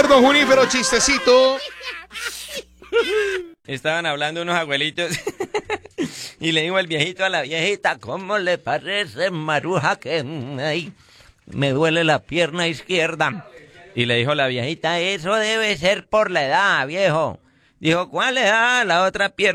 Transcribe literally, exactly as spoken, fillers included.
ver, don Junífero, chistecito. Estaban hablando unos abuelitos y le dijo el viejito a la viejita, ¿cómo le parece, Maruja, que ay, me duele la pierna izquierda? Y le dijo la viejita, eso debe ser por la edad, viejo. Dijo, ¿cuál edad? La otra pierna.